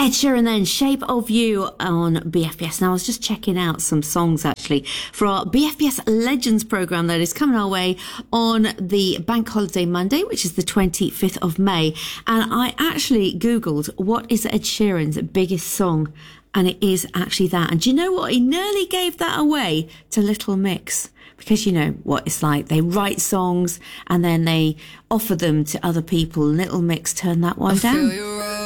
Ed Sheeran then, Shape of You on BFBS. Now, I was just checking out some songs actually for our BFBS Legends programme that is coming our way on the Bank Holiday Monday, which is the 25th of May. And I actually Googled what is Ed Sheeran's biggest song, and it is actually that. And do you know what? He nearly gave that away to Little Mix. Because you know what it's like. They write songs and then they offer them to other people. Little Mix turned that one down.